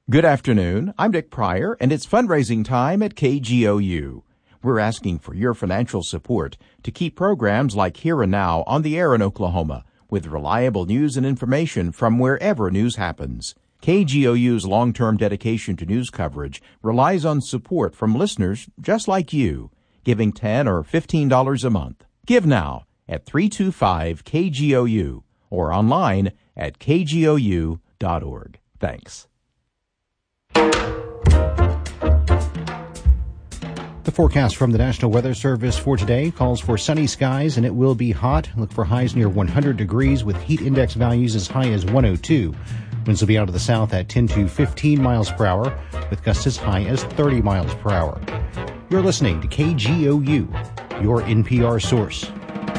Good afternoon. I'm Dick Pryor, and it's fundraising time at KGOU. We're asking for your financial support to keep programs like Here and Now on the air in Oklahoma, with reliable news and information from wherever news happens. KGOU's long-term dedication to news coverage relies on support from listeners just like you, giving $10 or $15 a month. Give now at 325-KGOU or online at kgou.org. Thanks. The forecast from the National Weather Service for today calls for sunny skies and it will be hot. Look for highs near 100 degrees with heat index values as high as 102. Winds will be out of the south at 10 to 15 miles per hour with gusts as high as 30 miles per hour. You're listening to KGOU, your NPR source.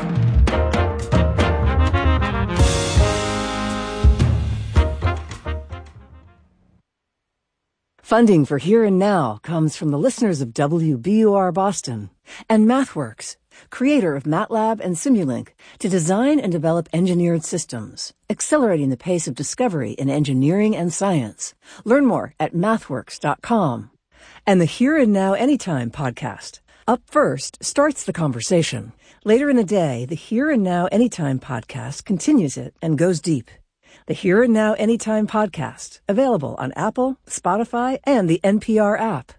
Funding for Here and Now comes from the listeners of WBUR Boston and MathWorks, creator of MATLAB and Simulink, to design and develop engineered systems, accelerating the pace of discovery in engineering and science. Learn more at mathworks.com. And the Here and Now Anytime podcast. Up First starts the conversation. Later in the day, the Here and Now Anytime podcast continues it and goes deep. The Here and Now Anytime podcast, available on Apple, Spotify, and the NPR app.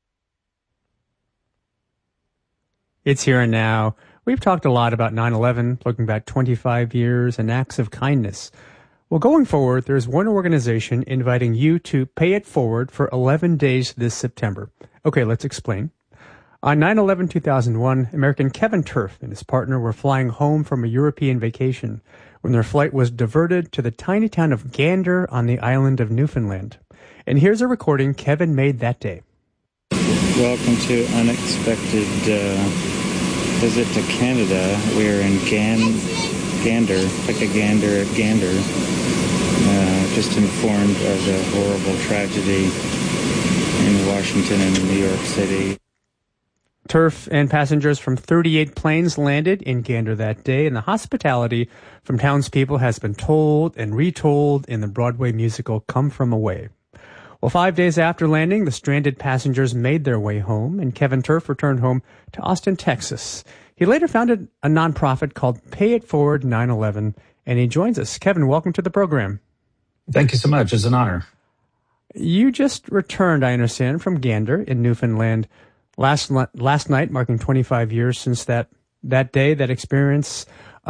It's Here and Now. We've talked a lot about 9/11, looking back 25 years, and acts of kindness. Well, going forward, there's one organization inviting you to pay it forward for 11 days this September. Okay, let's explain. On 9/11-2001, American Kevin Turf and his partner were flying home from a European vacation when their flight was diverted to the tiny town of Gander on the island of Newfoundland. And here's a recording Kevin made that day. Welcome to unexpected visit to Canada. We're in Gander, like a gander at Gander. Just informed of the horrible tragedy in Washington and New York City. Turf and passengers from 38 planes landed in Gander that day, and the hospitality from townspeople has been told and retold in the Broadway musical Come From Away. Well, 5 days after landing, the stranded passengers made their way home, and Kevin Turf returned home to Austin, Texas. He later founded a nonprofit called Pay It Forward 9/11, and he joins us. Kevin, welcome to the program. Thank you so much. It's an honor. You just returned, I understand, from Gander in Newfoundland last night, marking 25 years since that day, that experience,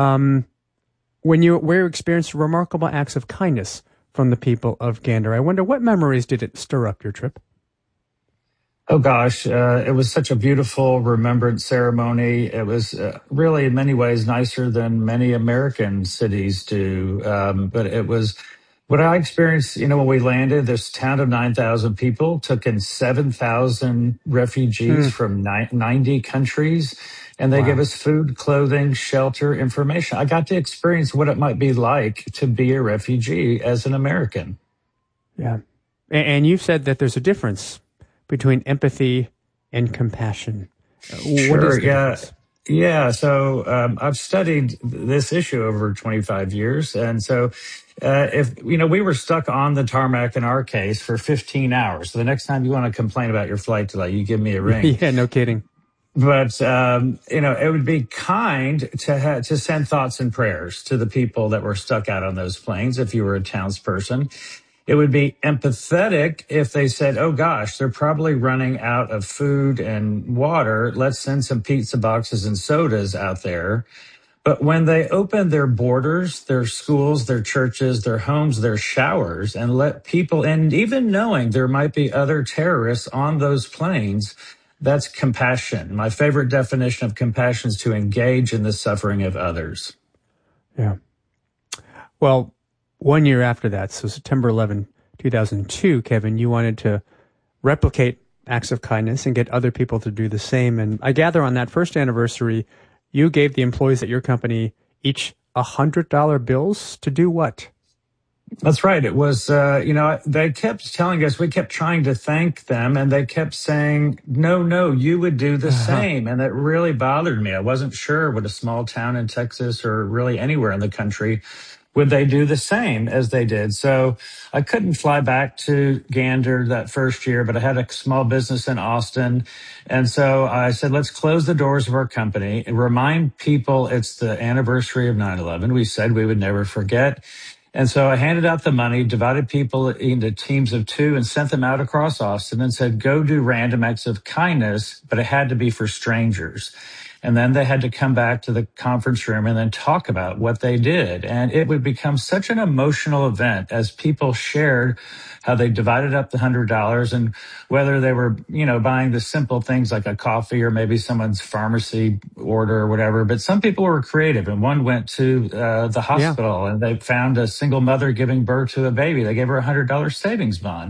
where you experienced remarkable acts of kindness from the people of Gander. I wonder, what memories did it stir up your trip? Oh, gosh. It was such a beautiful remembrance ceremony. It was really, in many ways, nicer than many American cities do. But it was what I experienced, when we landed. This town of 9,000 people took in 7,000 refugees from 90 countries. And they gave us food, clothing, shelter, information. I got to experience what it might be like to be a refugee as an American. Yeah. And you said that there's a difference between empathy and compassion. Sure, what is the difference? Yeah. So I've studied this issue over 25 years. And so if we were stuck on the tarmac in our case for 15 hours. So the next time you want to complain about your flight delay, you give me a ring. Yeah, no kidding. But, it would be kind to send thoughts and prayers to the people that were stuck out on those planes if you were a townsperson. It would be empathetic if they said, oh, gosh, they're probably running out of food and water. Let's send some pizza boxes and sodas out there. But when they open their borders, their schools, their churches, their homes, their showers, and let people in, even knowing there might be other terrorists on those planes, that's compassion. My favorite definition of compassion is to engage in the suffering of others. Yeah. Well, 1 year after that, so September 11, 2002, Kevin, you wanted to replicate acts of kindness and get other people to do the same. And I gather on that first anniversary, you gave the employees at your company each $100 bills to do what? That's right. It was, they kept telling us, we kept trying to thank them, and they kept saying, no, you would do the same. And that really bothered me. I wasn't sure what a small town in Texas or really anywhere in the country would they do the same as they did? So I couldn't fly back to Gander that first year, but I had a small business in Austin. And so I said, let's close the doors of our company and remind people it's the anniversary of 9/11. We said we would never forget. And so I handed out the money, divided people into teams of 2 and sent them out across Austin and said, go do random acts of kindness, but it had to be for strangers. And then they had to come back to the conference room and then talk about what they did. And it would become such an emotional event as people shared how they divided up the $100 and whether they were, buying the simple things like a coffee or maybe someone's pharmacy order or whatever. But some people were creative, and one went to the hospital and they found a single mother giving birth to a baby. They gave her $100 savings bond.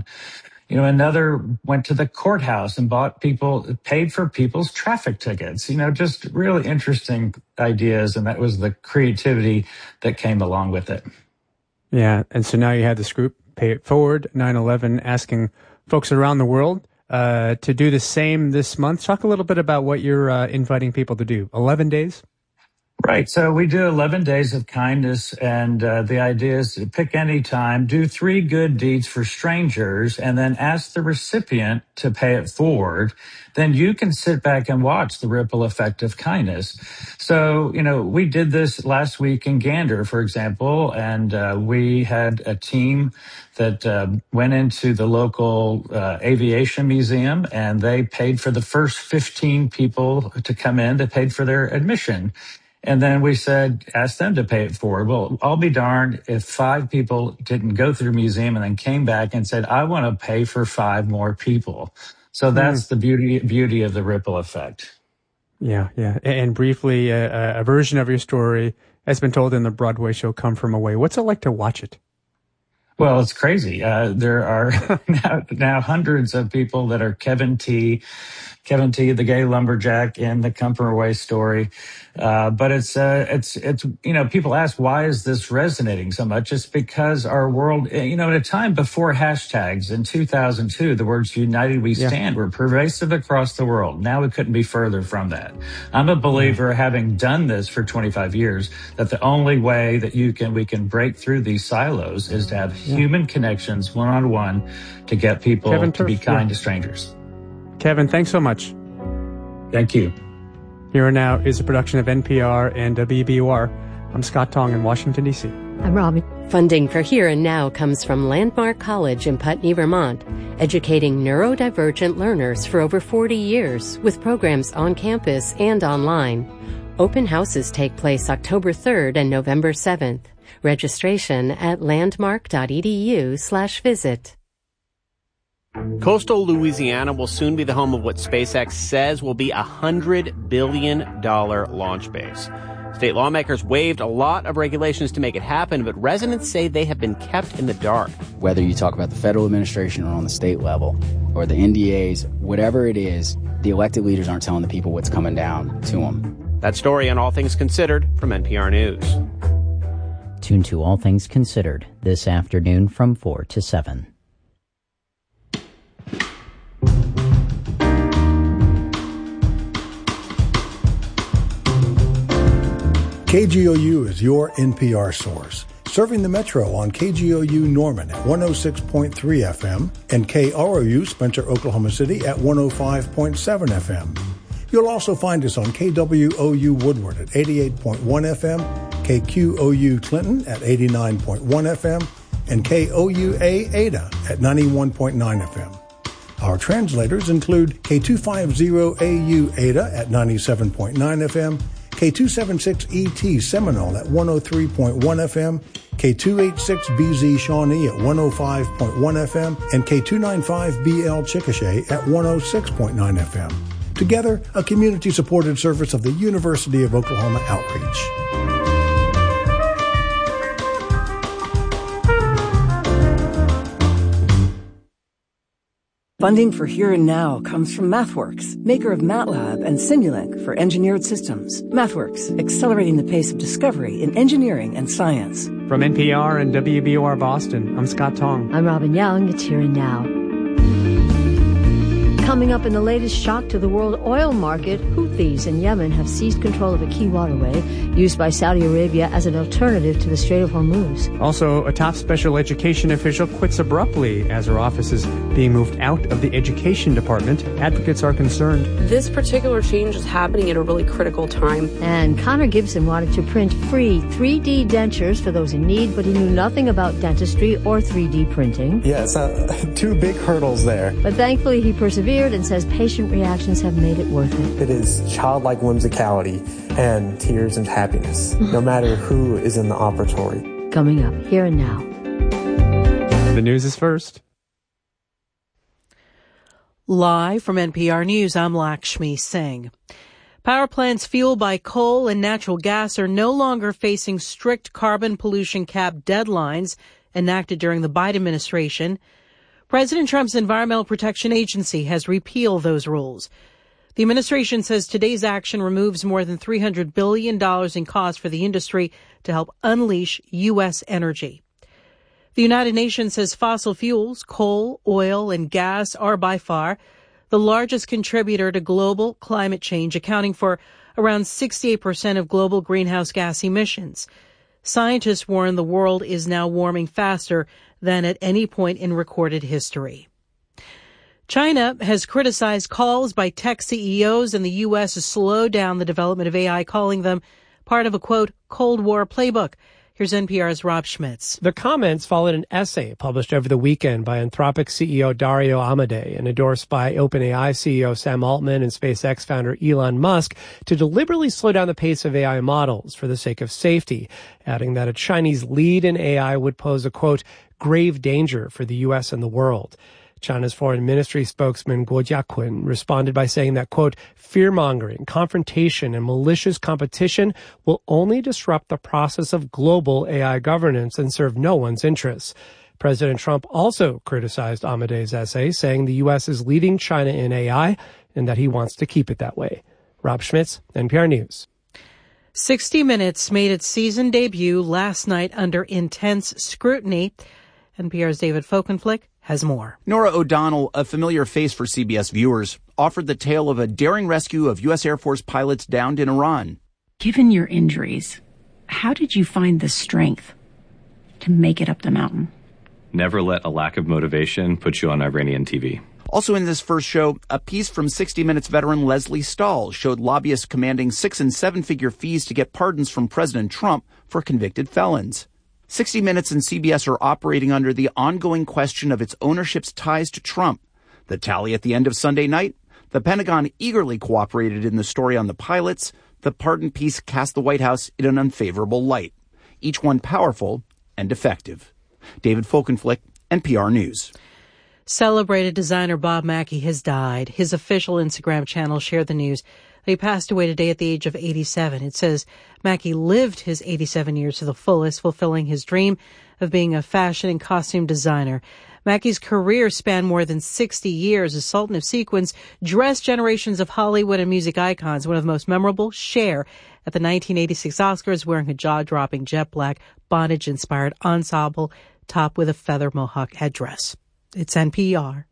Another went to the courthouse and paid for people's traffic tickets, just really interesting ideas. And that was the creativity that came along with it. Yeah. And so now you had this group, Pay It Forward, 9/11, asking folks around the world to do the same this month. Talk a little bit about what you're inviting people to do. 11 days? Right. So we do 11 days of kindness, and the idea is to pick any time, do 3 good deeds for strangers, and then ask the recipient to pay it forward. Then you can sit back and watch the ripple effect of kindness. So, we did this last week in Gander, for example, and we had a team that went into the local aviation museum, and they paid for the first 15 people to come in. They paid for their admission. And then we said, ask them to pay it forward. Well, I'll be darned if 5 people didn't go through the museum and then came back and said, I want to pay for 5 more people. So that's the beauty of the ripple effect. Yeah. And briefly, a version of your story has been told in the Broadway show Come From Away. What's it like to watch it? Well, it's crazy. There are now hundreds of people that are Kevin T, the gay lumberjack in the Come From Away story. But it's people ask, why is this resonating so much? It's because our world, at a time before hashtags in 2002, the words United We Stand were pervasive across the world. Now we couldn't be further from that. I'm a believer, having done this for 25 years, that the only way that we can break through these silos is to have human connections one-on-one to get people to be kind to strangers. Kevin, thanks so much. Thank you. Here and Now is a production of NPR and WBUR. I'm Scott Tong in Washington, D.C. I'm Robin. Funding for Here and Now comes from Landmark College in Putney, Vermont, educating neurodivergent learners for over 40 years with programs on campus and online. Open houses take place October 3rd and November 7th. Registration at landmark.edu/visit. Coastal Louisiana will soon be the home of what SpaceX says will be a $100 billion launch base. State lawmakers waived a lot of regulations to make it happen, but residents say they have been kept in the dark. Whether you talk about the federal administration or on the state level, or the NDAs, whatever it is, the elected leaders aren't telling the people what's coming down to them. That story on All Things Considered from NPR News. Tune to All Things Considered this afternoon from 4 to 7. KGOU is your NPR source, serving the Metro on KGOU Norman at 106.3 FM and KROU Spencer, Oklahoma City at 105.7 FM. You'll also find us on KWOU Woodward at 88.1 FM, KQOU Clinton at 89.1 FM, and KOUA Ada at 91.9 FM. Our translators include K250AU Ada at 97.9 FM, K276ET Seminole at 103.1 FM, K286BZ Shawnee at 105.1 FM, and K295BL Chickasha at 106.9 FM. Together, a community-supported service of the University of Oklahoma Outreach. Funding for Here and Now comes from MathWorks, maker of MATLAB and Simulink for engineered systems. MathWorks, accelerating the pace of discovery in engineering and science. From NPR and WBUR Boston, I'm Scott Tong. I'm Robin Young. It's Here and Now. Coming up in the latest shock to the world oil market, Houthis in Yemen have seized control of a key waterway used by Saudi Arabia as an alternative to the Strait of Hormuz. Also, a top special education official quits abruptly as her office is being moved out of the education department. Advocates are concerned. This particular change is happening at a really critical time. And Connor Gibson wanted to print free 3D dentures for those in need, but he knew nothing about dentistry or 3D printing. Yeah, it's not two big hurdles there. But thankfully he persevered and says patient reactions have made it worth it. It is childlike whimsicality and tears and happiness, no matter who is in the operatory. Coming up, Here and Now. The news is first. Live from NPR News, I'm Lakshmi Singh. Power plants fueled by coal and natural gas are no longer facing strict carbon pollution cap deadlines enacted during the Biden administration. President Trump's Environmental Protection Agency has repealed those rules. The administration says today's action removes more than $300 billion in costs for the industry to help unleash U.S. energy. The United Nations says fossil fuels, coal, oil, and gas are by far the largest contributor to global climate change, accounting for around 68% of global greenhouse gas emissions. Scientists warn the world is now warming faster than at any point in recorded history. China has criticized calls by tech CEOs in the U.S. to slow down the development of AI, calling them part of a, quote, Cold War playbook. Here's NPR's Rob Schmitz. The comments followed an essay published over the weekend by Anthropic CEO Dario Amodei and endorsed by OpenAI CEO Sam Altman and SpaceX founder Elon Musk to deliberately slow down the pace of AI models for the sake of safety, adding that a Chinese lead in AI would pose a, quote, grave danger for the U.S. and the world. China's foreign ministry spokesman Guo Jiaqun responded by saying that, quote, fear-mongering, confrontation, and malicious competition will only disrupt the process of global AI governance and serve no one's interests. President Trump also criticized Amodei's essay, saying the U.S. is leading China in AI and that he wants to keep it that way. Rob Schmitz, NPR News. 60 Minutes made its season debut last night under intense scrutiny. NPR's David Folkenflik has more. Norah O'Donnell, a familiar face for CBS viewers, offered the tale of a daring rescue of U.S. Air Force pilots downed in Iran. Given your injuries, how did you find the strength to make it up the mountain? Never let a lack of motivation put you on Iranian TV. Also in this first show, a piece from 60 Minutes veteran Leslie Stahl showed lobbyists commanding 6- and 7-figure fees to get pardons from President Trump for convicted felons. 60 Minutes and CBS are operating under the ongoing question of its ownership's ties to Trump. The tally at the end of Sunday night? The Pentagon eagerly cooperated in the story on the pilots. The pardon piece cast the White House in an unfavorable light. Each one powerful and effective. David Folkenflik, NPR News. Celebrated designer Bob Mackie has died. His official Instagram channel shared the news. He passed away today at the age of 87. It says Mackie lived his 87 years to the fullest, fulfilling his dream of being a fashion and costume designer. Mackie's career spanned more than 60 years as Sultan of Sequins dressed generations of Hollywood and music icons. One of the most memorable, Cher, at the 1986 Oscars, wearing a jaw-dropping jet black bondage-inspired ensemble top with a feather mohawk headdress. It's NPR.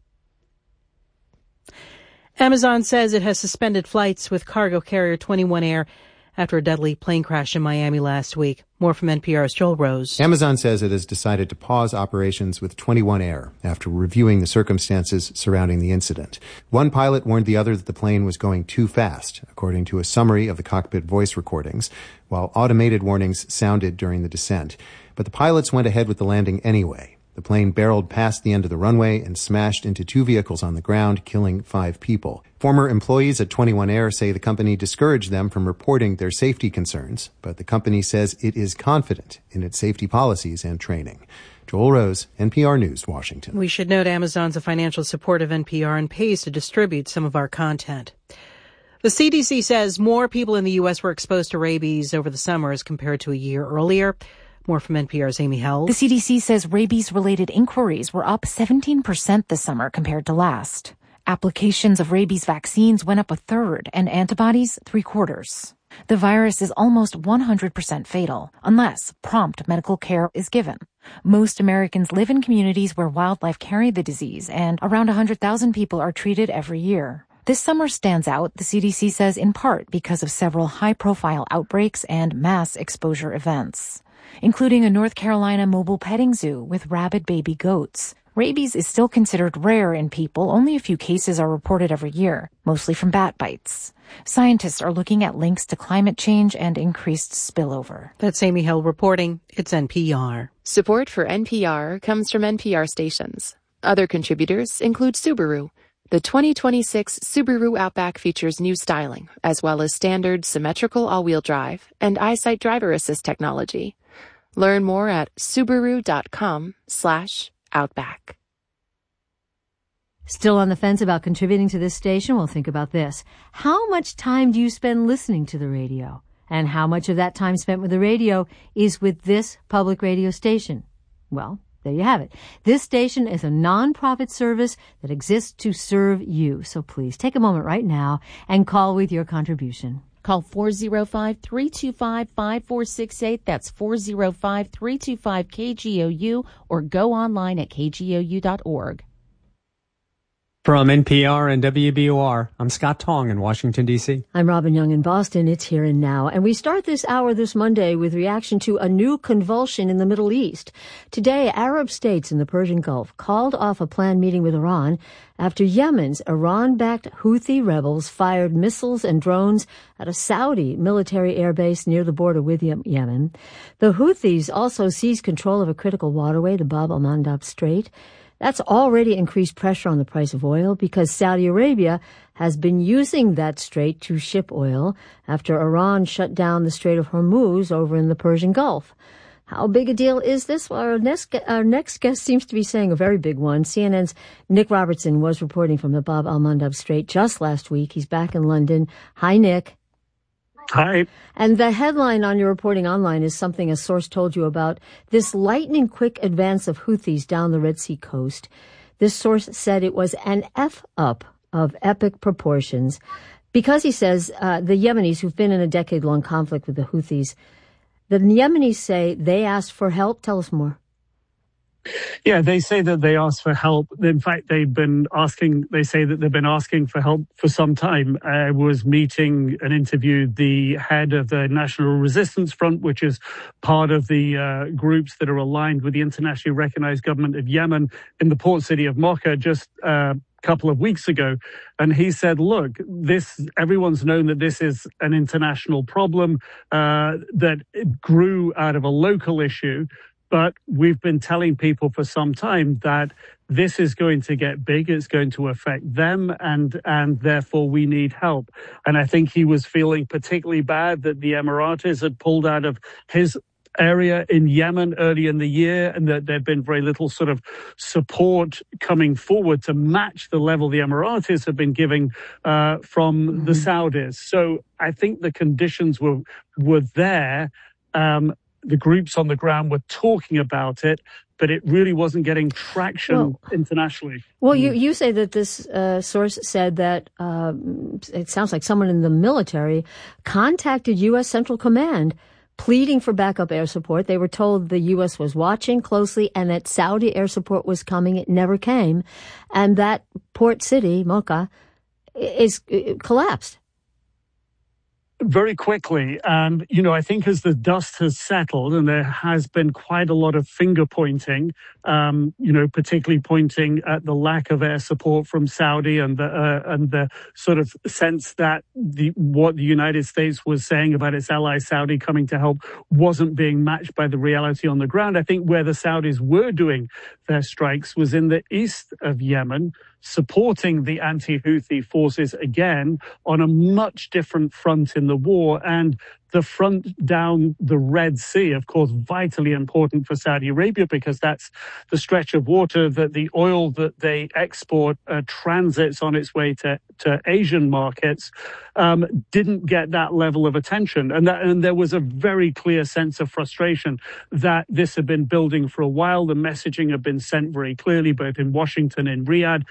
Amazon says it has suspended flights with cargo carrier 21 Air after a deadly plane crash in Miami last week. More from NPR's Joel Rose. Amazon says it has decided to pause operations with 21 Air after reviewing the circumstances surrounding the incident. One pilot warned the other that the plane was going too fast, according to a summary of the cockpit voice recordings, while automated warnings sounded during the descent. But the pilots went ahead with the landing anyway. The plane barreled past the end of the runway and smashed into 2 vehicles on the ground, killing 5 people. Former employees at 21 Air say the company discouraged them from reporting their safety concerns, but the company says it is confident in its safety policies and training. Joel Rose, NPR News, Washington. We should note Amazon's a financial supporter of NPR and pays to distribute some of our content. The CDC says more people in the U.S. were exposed to rabies over the summer as compared to a year earlier. More from NPR's Amy Held. The CDC says rabies-related inquiries were up 17% this summer compared to last. Applications of rabies vaccines went up 1/3 and antibodies 3/4. The virus is almost 100% fatal unless prompt medical care is given. Most Americans live in communities where wildlife carry the disease, and around 100,000 people are treated every year. This summer stands out, the CDC says, in part because of several high-profile outbreaks and mass exposure events, including a North Carolina mobile petting zoo with rabid baby goats. Rabies is still considered rare in people. Only a few cases are reported every year, mostly from bat bites. Scientists are looking at links to climate change and increased spillover. That's Amy Hill reporting. It's NPR. Support for NPR comes from NPR stations. Other contributors include Subaru. The 2026 Subaru Outback features new styling, as well as standard symmetrical all-wheel drive and EyeSight driver assist technology. Learn more at subaru.com/Outback. Still on the fence about contributing to this station? Well, think about this. How much time do you spend listening to the radio? And how much of that time spent with the radio is with this public radio station? Well, there you have it. This station is a non-profit service that exists to serve you. So please take a moment right now and call with your contribution. Call 405-325-5468. That's 405-325-KGOU, or go online at kgou.org. From NPR and WBOR, I'm Scott Tong in Washington, D.C. I'm Robin Young in Boston. It's Here and Now. And we start this hour this Monday with reaction to a new convulsion in the Middle East. Today, Arab states in the Persian Gulf called off a planned meeting with Iran after Yemen's Iran-backed Houthi rebels fired missiles and drones at a Saudi military airbase near the border with Yemen. The Houthis also seized control of a critical waterway, the Bab al-Mandab Strait. That's already increased pressure on the price of oil because Saudi Arabia has been using that strait to ship oil after Iran shut down the Strait of Hormuz over in the Persian Gulf. How big a deal is this? Well, our next guest seems to be saying a very big one. CNN's Nick Robertson was reporting from the Bab al-Mandab Strait just last week. He's back in London. Hi, Nick. Hi. And the headline on your reporting online is something a source told you about this lightning-quick advance of Houthis down the Red Sea coast. This source said it was an F-up of epic proportions because, he says, the Yemenis, who've been in a decade-long conflict with the Houthis, the Yemenis say they asked for help. Tell us more. Yeah, they say that they asked for help. In fact, they say that they've been asking for help for some time. I was meeting and interviewed the head of the National Resistance Front, which is part of the groups that are aligned with the internationally recognized government of Yemen in the port city of Mocha just a couple of weeks ago. And he said, look, everyone's known that this is an international problem that grew out of a local issue. But we've been telling people for some time that this is going to get big, it's going to affect them, and therefore we need help. And I think he was feeling particularly bad that the Emiratis had pulled out of his area in Yemen early in the year, and that there'd been very little sort of support coming forward to match the level the Emiratis have been giving from the Saudis. So I think the conditions were there. The groups on the ground were talking about it, but it really wasn't getting traction internationally. Well, you say that this source said that it sounds like someone in the military contacted U.S. Central Command pleading for backup air support. They were told the U.S. was watching closely and that Saudi air support was coming. It never came. And that port city, Mocha, collapsed. Very quickly. And, I think as the dust has settled and there has been quite a lot of finger pointing, particularly pointing at the lack of air support from Saudi and the sort of sense that what the United States was saying about its ally Saudi coming to help wasn't being matched by the reality on the ground. I think where the Saudis were doing their strikes was in the east of Yemen, supporting the anti-Houthi forces again on a much different front in the war. And the front down the Red Sea, of course, vitally important for Saudi Arabia because that's the stretch of water that the oil that they export transits on its way to Asian markets, didn't get that level of attention. And there was a very clear sense of frustration that this had been building for a while. The messaging had been sent very clearly, both in Washington and Riyadh,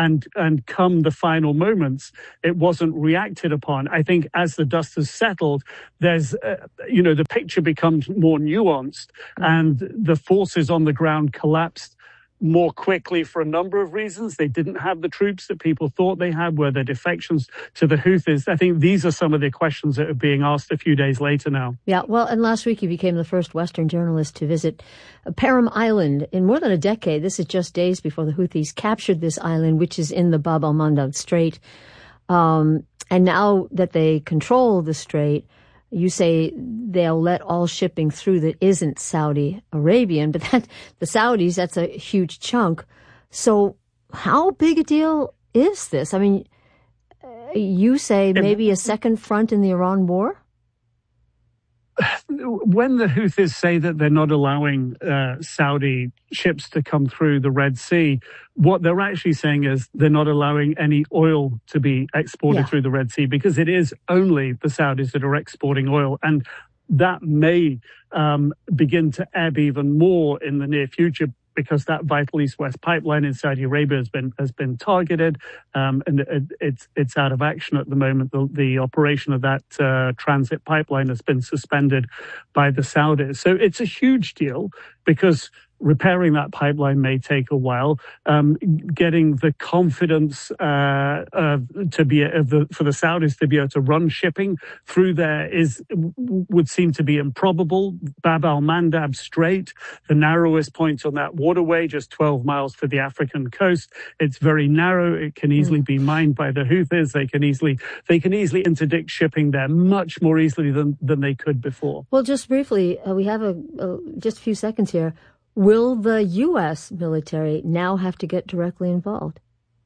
and come the final moments, it wasn't reacted upon. I think as the dust has settled, there's, the picture becomes more nuanced, and the forces on the ground collapsed more quickly for a number of reasons. They didn't have the troops that people thought they had. Were there defections to the Houthis? I think these are some of the questions that are being asked a few days later now. Yeah, well, and last week you became the first Western journalist to visit Perim Island in more than a decade. This is just days before the Houthis captured this island, which is in the Bab al-Mandab Strait. And now that they control the strait, you say they'll let all shipping through that isn't Saudi Arabian, but the Saudis, that's a huge chunk. So how big a deal is this? I mean, you say maybe a second front in the Iran war? When the Houthis say that they're not allowing Saudi ships to come through the Red Sea, what they're actually saying is they're not allowing any oil to be exported through the Red Sea, because it is only the Saudis that are exporting oil. And that may begin to ebb even more in the near future, because that vital East-West pipeline in Saudi Arabia has been targeted, and it's out of action at the moment. The operation of that transit pipeline has been suspended by the Saudis. So it's a huge deal, because repairing that pipeline may take a while. Getting the confidence for the Saudis to be able to run shipping through there would seem to be improbable. Bab al-Mandab Strait, the narrowest point on that waterway, just 12 miles to the African coast. It's very narrow. It can easily be mined by the Houthis. They can easily interdict shipping there much more easily than they could before. Well, just briefly, we have just a few seconds here. Will the U.S. military now have to get directly involved?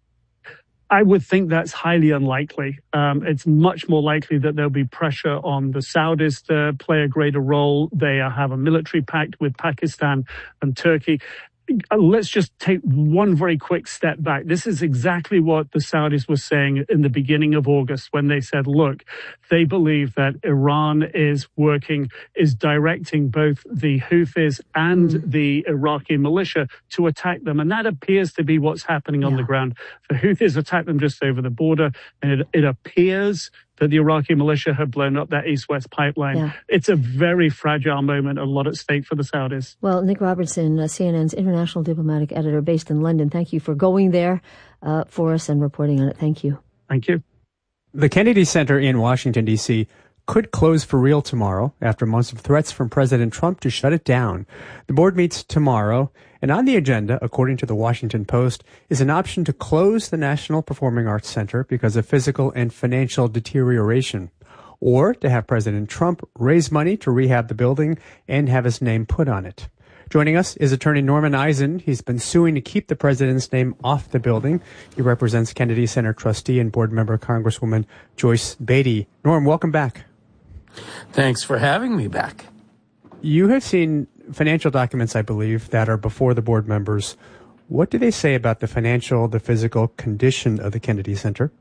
I would think that's highly unlikely. It's much more likely that there'll be pressure on the Saudis to play a greater role. They have a military pact with Pakistan and Turkey. Let's just take one very quick step back. This is exactly what the Saudis were saying in the beginning of August, when they said, look, they believe that Iran is directing both the Houthis and the Iraqi militia to attack them. And that appears to be what's happening on the ground. The Houthis attacked them just over the border, and it appears that the Iraqi militia have blown up that East-West pipeline. Yeah. It's a very fragile moment, a lot at stake for the Saudis. Well, Nick Robertson, CNN's international diplomatic editor based in London, thank you for going there for us and reporting on it. Thank you. Thank you. The Kennedy Center in Washington, D.C. could close for real tomorrow after months of threats from President Trump to shut it down. The board meets tomorrow, and on the agenda, according to the Washington Post, is an option to close the National Performing Arts Center because of physical and financial deterioration, or to have President Trump raise money to rehab the building and have his name put on it. Joining us is attorney Norman Eisen. He's been suing to keep the president's name off the building. He represents Kennedy Center trustee and board member Congresswoman Joyce Beatty. Norm, welcome back. Thanks for having me back. You have seen financial documents, I believe, that are before the board members. What do they say about the financial, the physical condition of the Kennedy Center?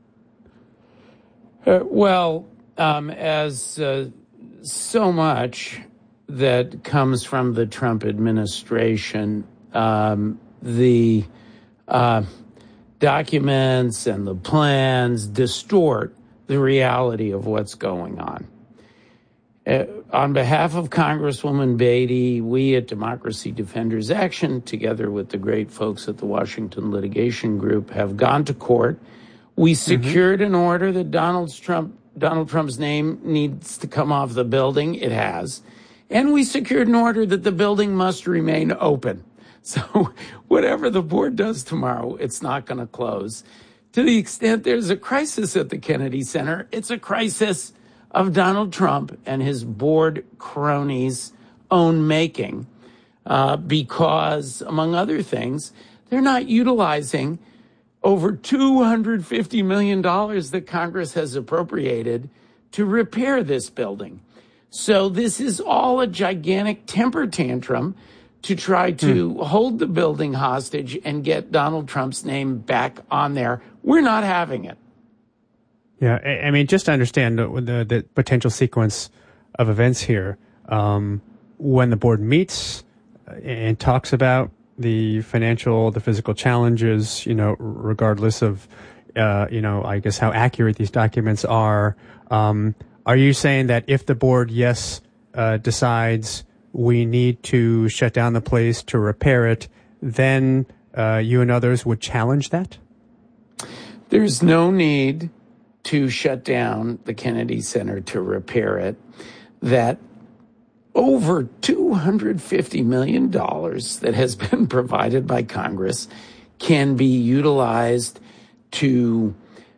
As so much that comes from the Trump administration, the documents and the plans distort the reality of what's going on. On behalf of Congresswoman Beatty, we at Democracy Defenders Action, together with the great folks at the Washington Litigation Group, have gone to court. We secured an order that Donald Trump's name needs to come off the building. It has. And we secured an order that the building must remain open. So whatever the board does tomorrow, it's not going to close. To the extent there's a crisis at the Kennedy Center, it's a crisis of Donald Trump and his board cronies' own making, because, among other things, they're not utilizing over $250 million that Congress has appropriated to repair this building. So this is all a gigantic temper tantrum to try to hold the building hostage and get Donald Trump's name back on there. We're not having it. Yeah, I mean, just to understand the potential sequence of events here, when the board meets and talks about the financial, the physical challenges, regardless of, I guess how accurate these documents are Are you saying that if the board, decides we need to shut down the place to repair it, then you and others would challenge that? There's no need to shut down the Kennedy Center to repair it. That over $250 million that has been provided by Congress can be utilized to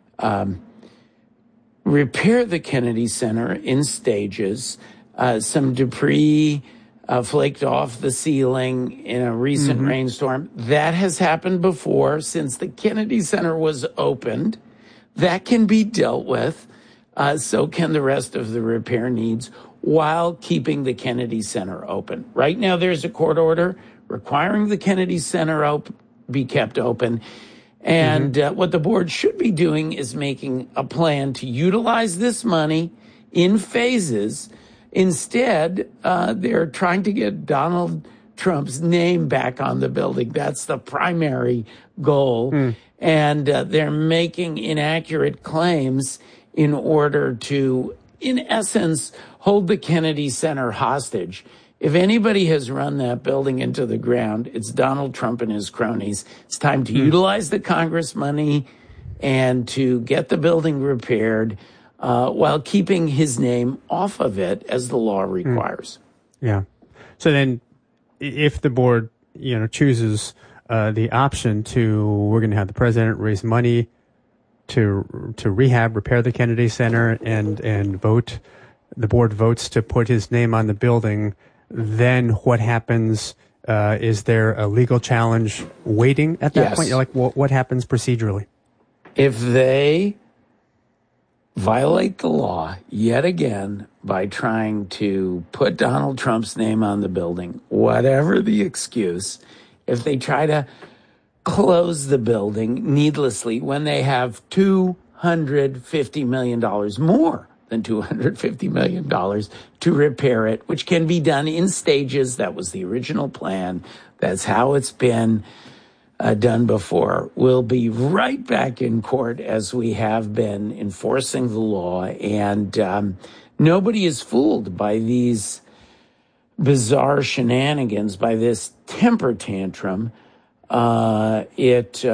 repair the Kennedy Center in stages. Some debris flaked off the ceiling in a recent rainstorm. That has happened before since the Kennedy Center was opened. That can be dealt with. So can the rest of the repair needs while keeping the Kennedy Center open. Right now, there's a court order requiring the Kennedy Center be kept open. And what the board should be doing is making a plan to utilize this money in phases. Instead, they're trying to get Donald Trump's name back on the building. That's the primary goal. And they're making inaccurate claims in order to, in essence, hold the Kennedy Center hostage. If anybody has run that building into the ground, it's Donald Trump and his cronies. It's time to utilize the Congress money and to get the building repaired while keeping his name off of it as the law requires. Yeah. So then if the board, chooses the option we're going to have the president raise money to repair the Kennedy Center and vote, the board votes to put his name on the building, then what happens? Is there a legal challenge waiting at that point? Like, what happens procedurally? If they violate the law yet again by trying to put Donald Trump's name on the building, whatever the excuse, if they try to close the building needlessly when they have $250 million more than $250 million to repair it, which can be done in stages. That was the original plan. That's how it's been done before. We'll be right back in court as we have been enforcing the law. And nobody is fooled by these bizarre shenanigans, by this temper tantrum. It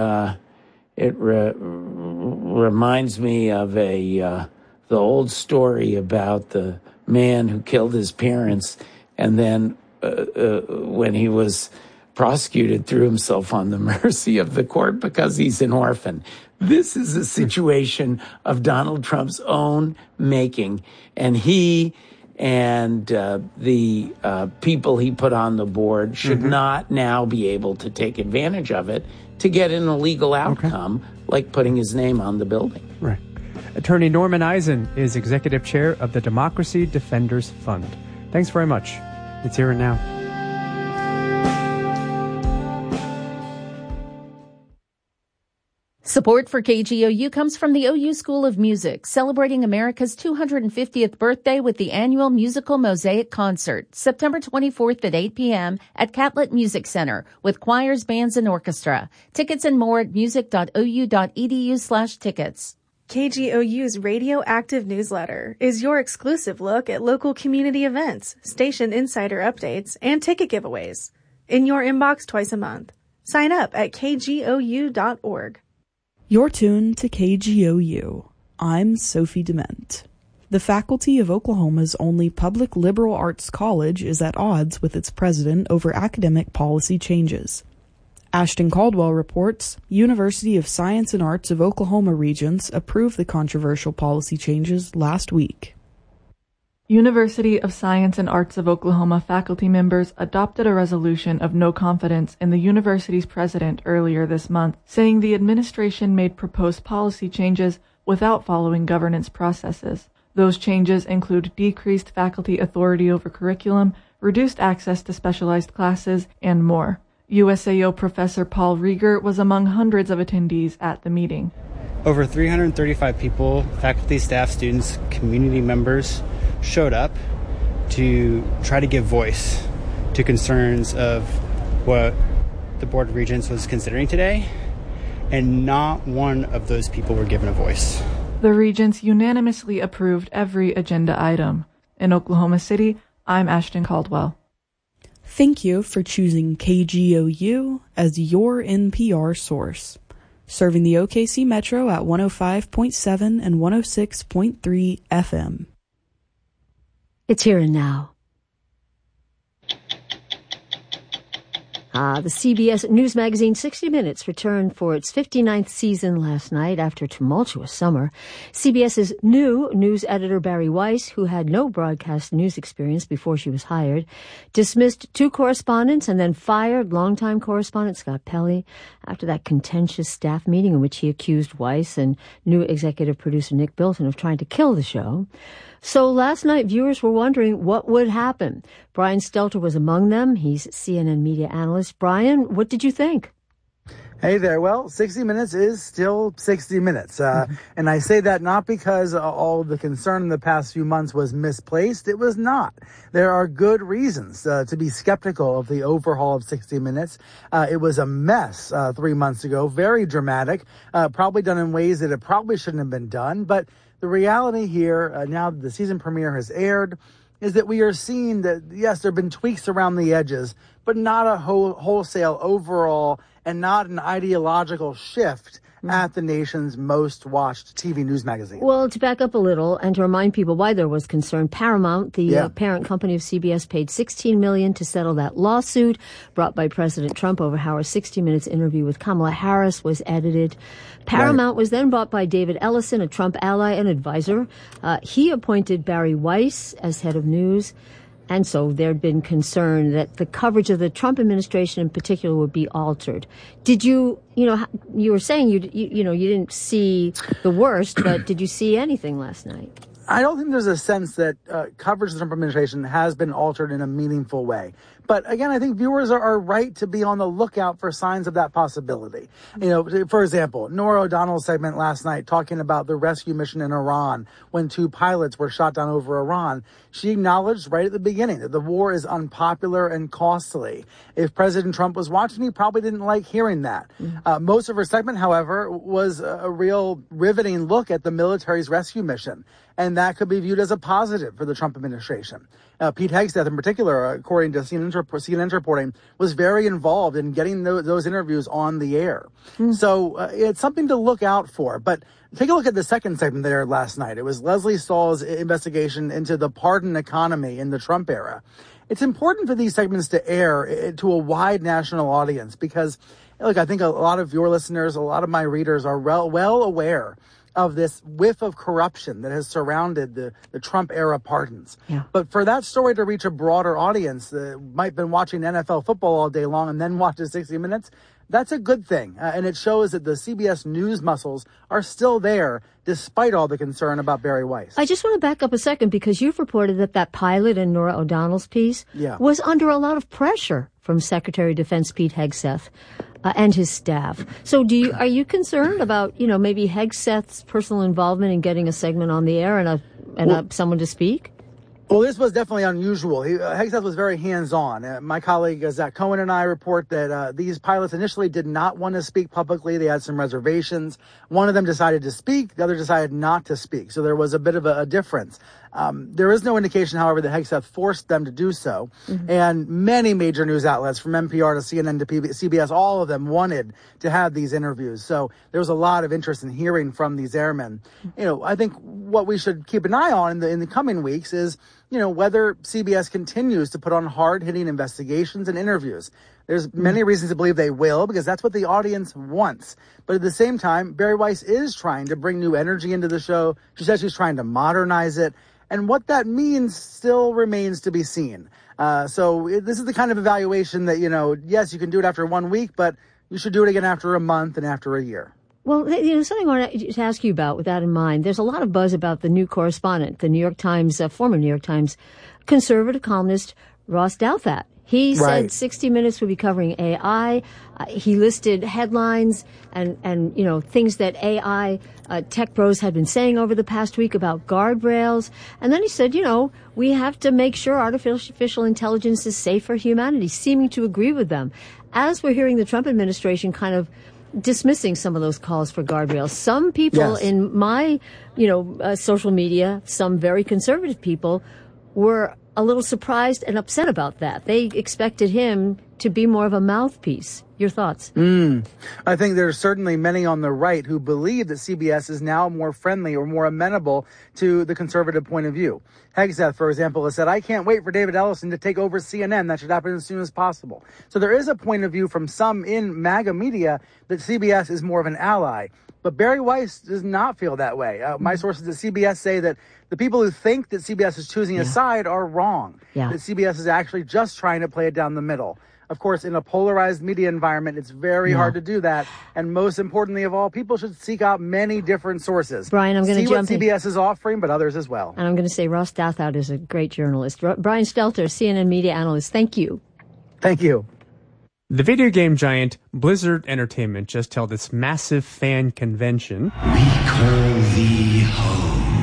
reminds me of the old story about the man who killed his parents and then when he was prosecuted threw himself on the mercy of the court because he's an orphan. This is a situation of Donald Trump's own making, and he and the people he put on the board should not now be able to take advantage of it to get an illegal outcome like putting his name on the building. Right. Attorney Norman Eisen is executive chair of the Democracy Defenders Fund. Thanks very much. It's Here and Now. Support for KGOU comes from the OU School of Music, celebrating America's 250th birthday with the annual Musical Mosaic Concert, September 24th at 8 p.m. at Catlett Music Center, with choirs, bands, and orchestra. Tickets and more at music.ou.edu/tickets. KGOU's Radioactive newsletter is your exclusive look at local community events, station insider updates, and ticket giveaways. In your inbox twice a month. Sign up at kgou.org. You're tuned to KGOU. I'm Sophie Dement. The faculty of Oklahoma's only public liberal arts college is at odds with its president over academic policy changes. Ashton Caldwell reports University of Science and Arts of Oklahoma Regents approved the controversial policy changes last week. University of Science and Arts of Oklahoma faculty members adopted a resolution of no confidence in the university's president earlier this month, saying the administration made proposed policy changes without following governance processes. Those changes include decreased faculty authority over curriculum, reduced access to specialized classes, and more. USAO Professor Paul Rieger was among hundreds of attendees at the meeting. Over 335 people, faculty, staff, students, community members, showed up to try to give voice to concerns of what the Board of Regents was considering today, and not one of those people were given a voice. The regents unanimously approved every agenda item. In Oklahoma City, I'm Ashton Caldwell. Thank you for choosing KGOU as your NPR source. Serving the OKC Metro at 105.7 and 106.3 FM. It's Here and Now. The CBS News magazine 60 Minutes returned for its 59th season last night after a tumultuous summer. CBS's new news editor Bari Weiss, who had no broadcast news experience before she was hired, dismissed 2 correspondents and then fired longtime correspondent Scott Pelley after that contentious staff meeting in which he accused Weiss and new executive producer Nick Bilton of trying to kill the show. So last night, viewers were wondering what would happen. Brian Stelter was among them. He's CNN media analyst. Brian, what did you think? Hey there. Well, 60 Minutes is still 60 Minutes. And I say that not because all the concern in the past few months was misplaced. It was not. There are good reasons to be skeptical of the overhaul of 60 Minutes. It was a mess 3 months ago, very dramatic, probably done in ways that it probably shouldn't have been done. But the reality here, now that the season premiere has aired, is that we are seeing that, yes, there have been tweaks around the edges, but not a wholesale overall and not an ideological shift at the nation's most watched TV news magazine. Well, to back up a little and to remind people why there was concern, Paramount, the parent company of CBS, paid $16 million to settle that lawsuit brought by President Trump over how a 60 Minutes interview with Kamala Harris was edited. Paramount was then bought by David Ellison, a Trump ally and advisor. He appointed Bari Weiss as head of news. And so there'd been concern that the coverage of the Trump administration in particular would be altered. Did you were saying you didn't see the worst, but did you see anything last night? I don't think there's a sense that coverage of the Trump administration has been altered in a meaningful way. But again, I think viewers are right to be on the lookout for signs of that possibility. For example, Norah O'Donnell's segment last night talking about the rescue mission in Iran when 2 pilots were shot down over Iran. She acknowledged right at the beginning that the war is unpopular and costly. If President Trump was watching, he probably didn't like hearing that. Most of her segment, however, was a real riveting look at the military's rescue mission. And that could be viewed as a positive for the Trump administration. Pete Hegseth, in particular, according to CNN's reporting, was very involved in getting those interviews on the air. So it's something to look out for. But take a look at the second segment there last night. It was Lesley Stahl's investigation into the pardon economy in the Trump era. It's important for these segments to air to a wide national audience because, look, I think a lot of your listeners, a lot of my readers are well aware of this whiff of corruption that has surrounded the Trump-era pardons. But for that story to reach a broader audience that might have been watching NFL football all day long and then watches 60 Minutes, that's a good thing. And it shows that the CBS News muscles are still there despite all the concern about Bari Weiss. I just want to back up a second because you've reported that pilot in Norah O'Donnell's piece was under a lot of pressure from Secretary of Defense Pete Hegseth and his staff. So are you concerned about, maybe Hegseth's personal involvement in getting a segment on the air and someone to speak? Well, this was definitely unusual. Hegseth was very hands-on. My colleague Zach Cohen and I report that these pilots initially did not want to speak publicly. They had some reservations. One of them decided to speak. The other decided not to speak. So there was a bit of a difference. There is no indication, however, that Hegseth forced them to do so. And many major news outlets, from NPR to CNN to CBS, all of them wanted to have these interviews. So there was a lot of interest in hearing from these airmen. I think what we should keep an eye on in the coming weeks is, whether CBS continues to put on hard-hitting investigations and interviews. There's many reasons to believe they will, because that's what the audience wants. But at the same time, Bari Weiss is trying to bring new energy into the show. She says she's trying to modernize it. And what that means still remains to be seen. So this is the kind of evaluation that, yes, you can do it after 1 week, but you should do it again after a month and after a year. Well, something I want to ask you about with that in mind. There's a lot of buzz about the new correspondent, the New York Times, former New York Times conservative columnist Ross Douthat. He said 60 Minutes would be covering AI. He listed headlines and things that AI tech bros had been saying over the past week about guardrails. And then he said, we have to make sure artificial intelligence is safe for humanity, seeming to agree with them. As we're hearing the Trump administration kind of dismissing some of those calls for guardrails. Some people in my, social media, some very conservative people, were a little surprised and upset about that. They expected him to be more of a mouthpiece. Your thoughts? I think there's certainly many on the right who believe that CBS is now more friendly or more amenable to the conservative point of view. Hegseth, for example, has said, I can't wait for David Ellison to take over CNN. That should happen as soon as possible. So there is a point of view from some in MAGA media that CBS is more of an ally. But Barry Weiss does not feel that way. My sources at CBS say that the people who think that CBS is choosing a side are wrong. That CBS is actually just trying to play it down the middle. Of course, in a polarized media environment, it's very hard to do that. And most importantly of all, people should seek out many different sources. Brian, I'm going to jump in. See what CBS is offering, but others as well. And I'm going to say Ross Douthat is a great journalist. Brian Stelter, CNN media analyst, thank you. Thank you. The video game giant Blizzard Entertainment just held its massive fan convention. We call thee home.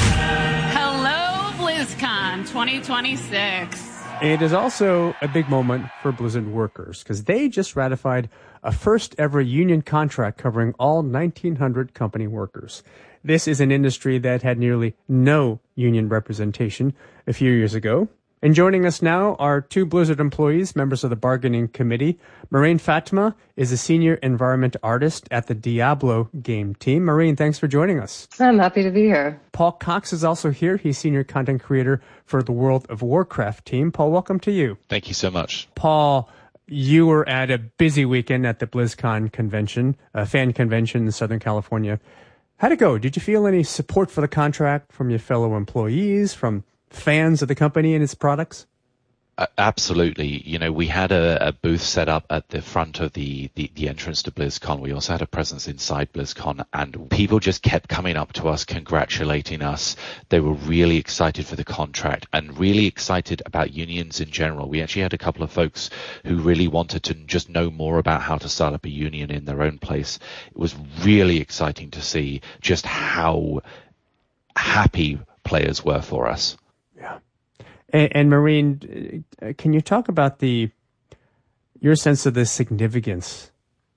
Hello, BlizzCon 2026. It is also a big moment for Blizzard workers because they just ratified a first ever union contract covering all 1,900 company workers. This is an industry that had nearly no union representation a few years ago. And joining us now are two Blizzard employees, members of the bargaining committee. Maureen Fatima is a senior environment artist at the Diablo game team. Maureen, thanks for joining us. I'm happy to be here. Paul Cox is also here. He's senior content creator for the World of Warcraft team. Paul, welcome to you. Thank you so much. Paul, you were at a busy weekend at the BlizzCon convention, a fan convention in Southern California. How'd it go? Did you feel any support for the contract from your fellow employees, from fans of the company and its products? Absolutely. We had a booth set up at the front of the entrance to BlizzCon. We also had a presence inside BlizzCon, and people just kept coming up to us, congratulating us. They were really excited for the contract and really excited about unions in general. We actually had a couple of folks who really wanted to just know more about how to start up a union in their own place. It was really exciting to see just how happy players were for us. Yeah. And Maureen, can you talk about your sense of the significance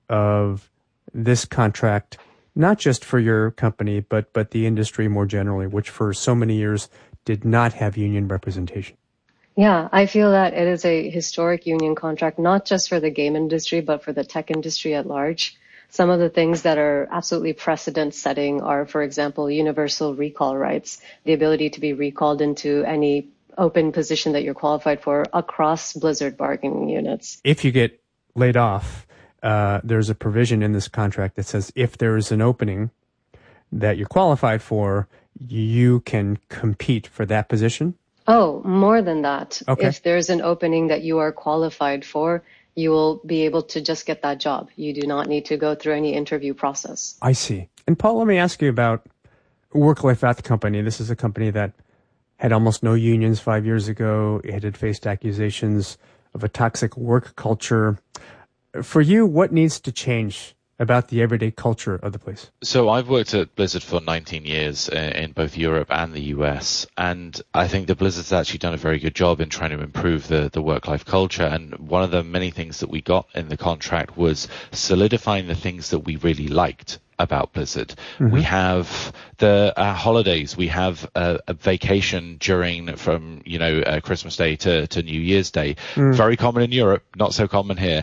of this contract, not just for your company, but the industry more generally, which for so many years did not have union representation? Yeah, I feel that it is a historic union contract, not just for the game industry, but for the tech industry at large. Some of the things that are absolutely precedent-setting are, for example, universal recall rights, the ability to be recalled into any open position that you're qualified for across Blizzard bargaining units. If you get laid off, there's a provision in this contract that says if there is an opening that you're qualified for, you can compete for that position? Oh, more than that. Okay. If there's an opening that you are qualified for, you will be able to just get that job. You do not need to go through any interview process. I see. And Paul, let me ask you about work-life at the company. This is a company that had almost no unions 5 years ago. It had faced accusations of a toxic work culture. For you, what needs to change about the everyday culture of the place? So I've worked at Blizzard for 19 years in both Europe and the US, and I think that Blizzard's actually done a very good job in trying to improve the work-life culture. And one of the many things that we got in the contract was solidifying the things that we really liked about Blizzard. Mm-hmm. We have the holidays. We have a vacation from Christmas Day to New Year's Day. Very common in Europe, not so common here.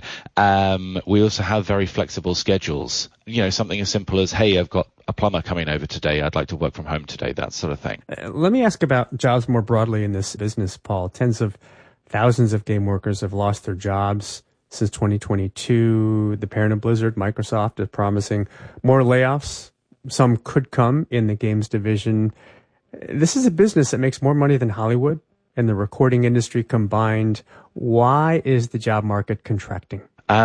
We also have very flexible schedules. Something as simple as, hey, I've got a plumber coming over today. I'd like to work from home today. That sort of thing. Let me ask about jobs more broadly in this business, Paul. Tens of thousands of game workers have lost their jobs since 2022. The parent of Blizzard, Microsoft, is promising more layoffs. Some could come in the games division. This is a business that makes more money than Hollywood and the recording industry combined. Why is the job market contracting?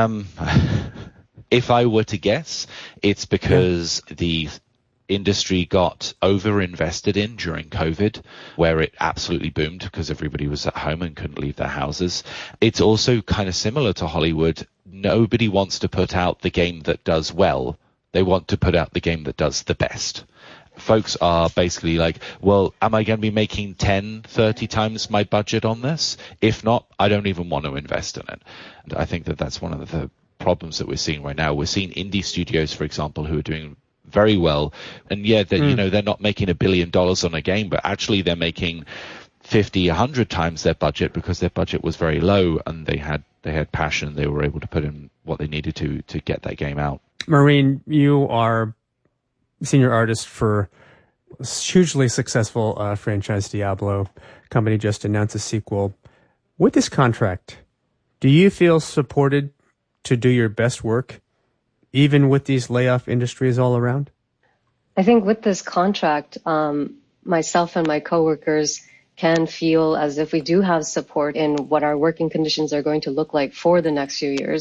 If I were to guess, it's because the industry got over-invested in during COVID, where it absolutely boomed because everybody was at home and couldn't leave their houses. It's also kind of similar to Hollywood. Nobody wants to put out the game that does well. They want to put out the game that does the best. Folks are basically like, well, am I going to be making 10, 30 times my budget on this? If not, I don't even want to invest in it. And I think that that's one of the problems that we're seeing right now. We're seeing indie studios, for example, who are doing very well, and yeah, they're not making $1 billion on a game, but actually they're making 50, 100 times their budget because their budget was very low and they had passion. They were able to put in what they needed to get that game out. Maureen, you are senior artist for a hugely successful franchise Diablo. Company just announced a sequel. With this contract, do you feel supported to do your best work, even with these layoff industries all around? I think with this contract, myself and my coworkers can feel as if we do have support in what our working conditions are going to look like for the next few years.